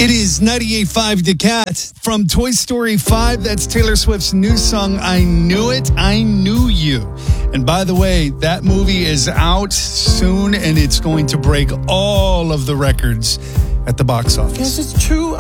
It is 98.5 The Cat from Toy Story 5. That's Taylor Swift's new song, I Knew It, I Knew You. And by the way, that movie is out soon, and it's going to break all of the records at the box office. Guess it's true.